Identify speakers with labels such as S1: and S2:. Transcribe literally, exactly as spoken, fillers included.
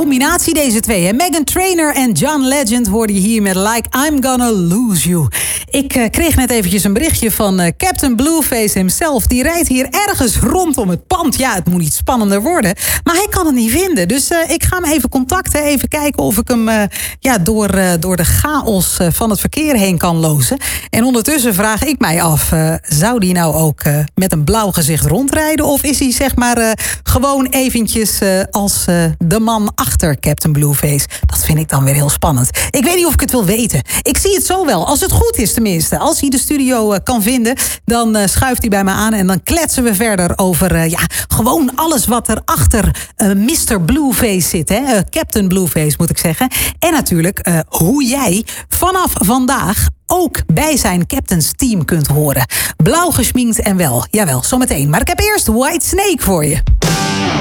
S1: combinatie deze twee. Hè? Meghan Trainor en John Legend hoorde je hier met Like I'm Gonna Lose You. Ik uh, kreeg net eventjes een berichtje van uh, Captain Blueface himself. Die rijdt hier ergens rondom het pand. Ja, het moet niet spannender worden. Maar hij kan het niet vinden. Dus uh, ik ga hem even contacten. Even kijken of ik hem uh, ja, door, uh, door de chaos uh, van het verkeer heen kan lozen. En ondertussen vraag ik mij af. Uh, zou die nou ook uh, met een blauw gezicht rondrijden? Of is hij zeg maar uh, gewoon eventjes uh, als uh, de man achter Captain Blueface? Dat vind ik dan weer heel spannend. Ik weet niet of ik het wil weten. Ik zie het zo wel. Als het goed is tenminste. Als hij de studio uh, kan vinden, dan uh, schuift hij bij me aan. En dan kletsen we verder over uh, ja, gewoon alles wat er achter uh, mister Blueface zit. Hè? Uh, Captain Blueface moet ik zeggen. En natuurlijk uh, hoe jij vanaf vandaag ook bij zijn Captain's team kunt horen. Blauw geschminkt en wel. Jawel, zometeen. Maar ik heb eerst Whitesnake voor je.